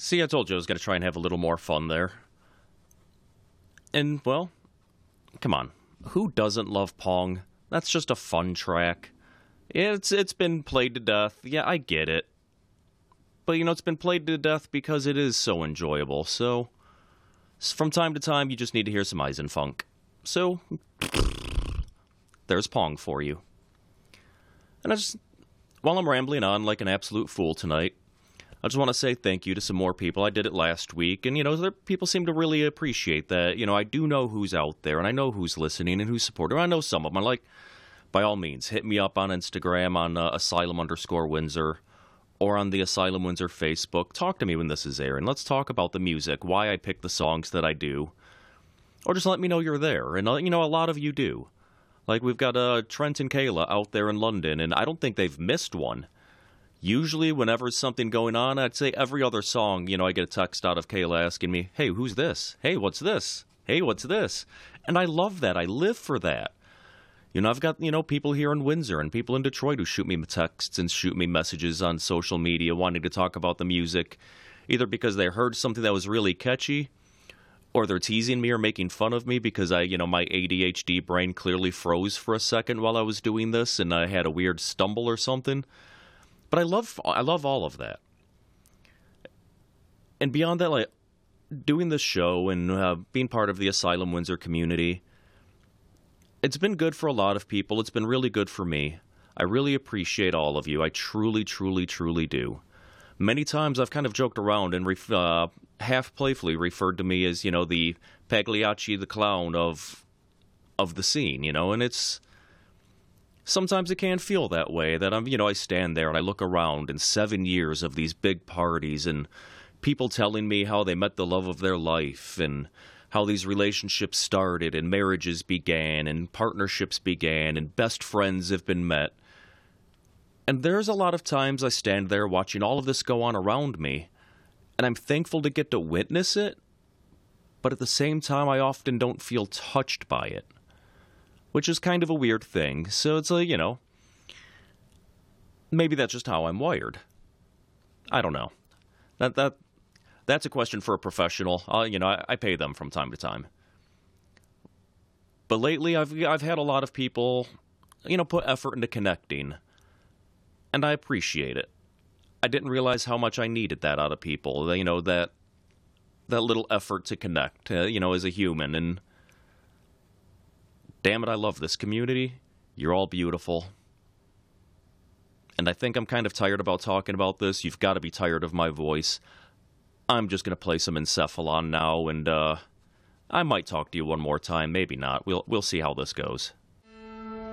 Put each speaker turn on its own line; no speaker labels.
See, I told you I was going to try and have a little more fun there. And, well, come on. Who doesn't love Pong? That's just a fun track. Yeah, it's been played to death. Yeah, I get it. But, it's been played to death because it is so enjoyable. So, from time to time, you just need to hear some Eisenfunk. So, there's Pong for you. And while I'm rambling on like an absolute fool tonight, I just want to say thank you to some more people. I did it last week, and, people seem to really appreciate that. I do know who's out there, and I know who's listening and who's supporting. I know some of them. By all means, hit me up on Instagram on Asylum_Windsor or on the Asylum Windsor Facebook. Talk to me when this is airing. Let's talk about the music, why I pick the songs that I do. Or just let me know you're there. And, a lot of you do. Like, we've got Trent and Kayla out there in London, and I don't think they've missed one. Usually, whenever there's something going on, I'd say every other song, I get a text out of Kayla asking me, hey, who's this? Hey, what's this? Hey, what's this? And I love that. I live for that. I've got, people here in Windsor and people in Detroit who shoot me texts and shoot me messages on social media wanting to talk about the music, either because they heard something that was really catchy, or they're teasing me or making fun of me because my ADHD brain clearly froze for a second while I was doing this and I had a weird stumble or something. But I love all of that. And beyond that, doing this show and being part of the Asylum Windsor community, it's been good for a lot of people. It's been really good for me. I really appreciate all of you. I truly, truly, truly do. Many times I've kind of joked around and half playfully referred to me as, the Pagliacci the clown of the scene, and it's... Sometimes it can feel that way, that I stand there and I look around in 7 years of these big parties and people telling me how they met the love of their life and how these relationships started and marriages began and partnerships began and best friends have been met. And there's a lot of times I stand there watching all of this go on around me, and I'm thankful to get to witness it, but at the same time I often don't feel touched by it. Which is kind of a weird thing. So it's like, maybe that's just how I'm wired. I don't know. That's a question for a professional. I pay them from time to time. But lately, I've had a lot of people, put effort into connecting, and I appreciate it. I didn't realize how much I needed that out of people. That little effort to connect, as a human, and damn it, I love this community. You're all beautiful. And I think I'm kind of tired about talking about this. You've got to be tired of my voice. I'm just going to play some Encephalon now, and I might talk to you one more time. Maybe not. We'll see how this goes.